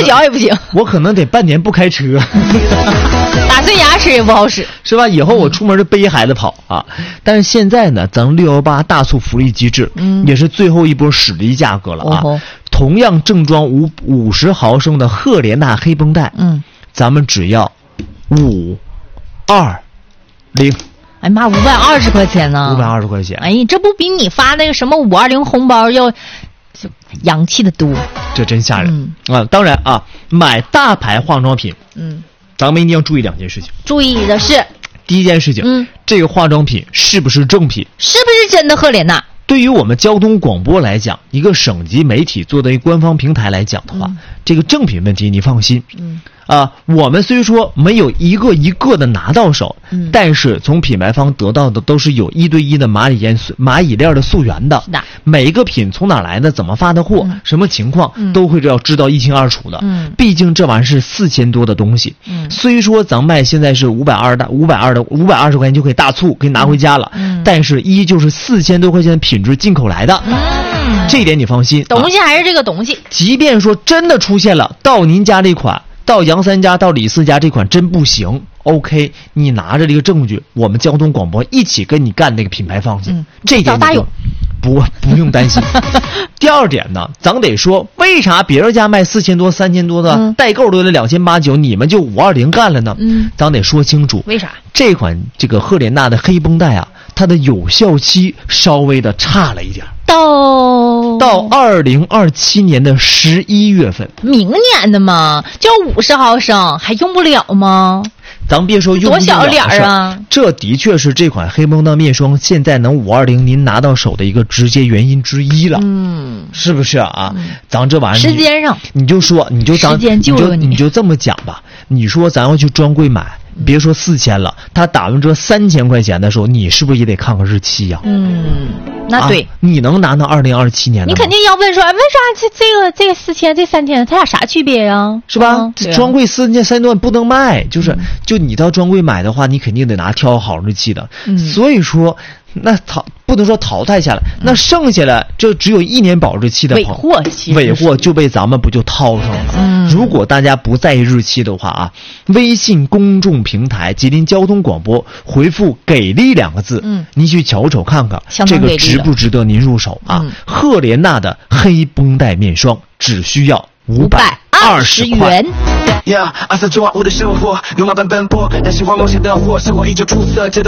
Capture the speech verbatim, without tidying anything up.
小也不行， 我可能得半年不开车。 打碎牙齿也不好使， 是吧？以后我出门就背孩子跑啊。但是现在呢，咱六一八大促福利机制，嗯，也是最后一波使力价格了啊。哦、同样正装五五十毫升的赫莲娜黑绷带，嗯，咱们只要五二零。 哎妈，五百二十块钱呢！ 五百二十块钱， 哎，这不比你发那个什么五二零红包要洋气的多？ 这真吓人、嗯、啊！当然啊，买大牌化妆品，嗯，咱们一定要注意两件事情。 注意的是， 第一件事情，嗯，这个化妆品是不是正品？ 是不是真的赫莲娜？ 对于我们交通广播来讲，一个省级媒体做的一个官方平台来讲的话，嗯、这个正品问题你放心。嗯。啊，我们虽说没有一个一个的拿到手，嗯，但是从品牌方得到的都是有一对一的蚂蚁链蚂蚁链的溯源的。 是的， 每一个品从哪来的，怎么发的货，嗯、什么情况，嗯、都会要知道一清二楚的。嗯，毕竟这玩意儿是四千多的东西。嗯，虽说咱卖现在是五百二的五百二的五百二十块钱就可以大促可以拿回家了，嗯，但是依旧是四千多块钱的品质进口来的。嗯，这一点你放心， 东西还是这个东西。 啊、即便说真的出现了，到您家这款。到杨三家到李四家这款真不行 ，OK， 你拿着这个证据，我们交通广播一起跟你干那个品牌方去，嗯、这一点你就不不用担心。第二点呢，咱得说，为啥别人家卖四千多、三千多的、嗯、代购都得两千八九，你们就五二零干了呢？嗯，咱得说清楚， 为啥？ 这款这个赫莲娜的黑绷带啊，它的有效期稍微的差了一点。 到到二零二七年的十一月份， 明年的嘛，就五十毫升，还用不了吗？ 咱别说用不了， 多小脸啊！ 这的确是这款黑绷带面霜现在能五二零您拿到手的一个直接原因之一了，嗯，是不是啊？嗯、咱这玩意儿时间上， 你就说，你就当时间救了你，你就这么讲吧。你说咱要去专柜买。别说四千了，他打完折三千块钱的时候，你是不是也得看看日期呀、啊？ 嗯，那对、啊， 你能拿到二零二七年的吗？ 你肯定要问说，为啥这这个这个四千这三千，它俩啥区别呀？ 是吧？ 嗯、 专柜四千三段不能卖，就是、嗯、就你到专柜买的话，你肯定得拿挑好日期的。嗯，所以说那淘不能说淘汰下来，嗯、那剩下来这只有一年保质期的尾货， 尾货就被咱们不就掏上了？嗯，如果大家不在意日期的话啊，微信公众平台吉林交通广播回复“给力”两个字，嗯，您去瞅瞅看看，这个值不值得您入手啊？嗯、赫莲娜的黑绷带面霜只需要五百二十元。 Yeah， 二三九二五的生活，用老板奔波，但希望梦想的火，生活依旧出色。